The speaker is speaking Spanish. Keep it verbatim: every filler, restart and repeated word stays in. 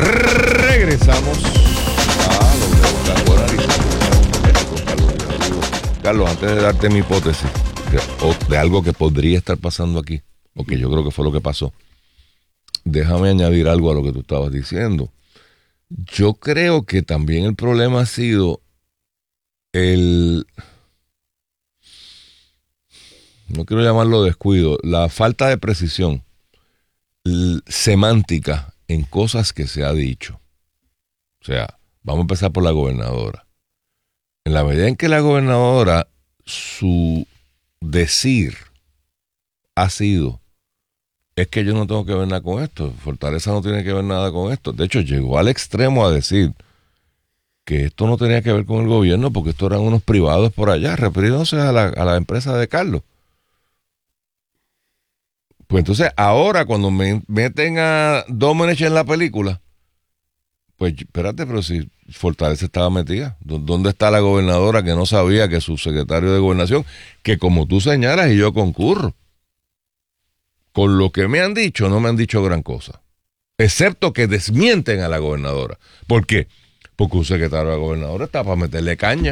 Regresamos a lo de Carlos Arizona. Carlos, antes de darte mi hipótesis de, o de algo que podría estar pasando aquí, o que yo creo que fue lo que pasó, déjame añadir algo a lo que tú estabas diciendo. Yo creo que también el problema ha sido el, no quiero llamarlo descuido, la falta de precisión l- semántica en cosas que se ha dicho. O sea, vamos a empezar por la gobernadora. En la medida en que la gobernadora, su decir ha sido, es que yo no tengo que ver nada con esto, Fortaleza no tiene que ver nada con esto. De hecho, llegó al extremo a decir que esto no tenía que ver con el gobierno porque esto eran unos privados por allá, refiriéndose a la, a la empresa de Carlos. Pues entonces, ahora cuando me meten a Domenech en la película, pues espérate, pero si Fortaleza estaba metida, ¿dónde está la gobernadora que no sabía que su secretario de gobernación, que como tú señalas y yo concurro, con lo que me han dicho, no me han dicho gran cosa, excepto que desmienten a la gobernadora? ¿Por qué? Porque un secretario de la gobernadora está para meterle caña.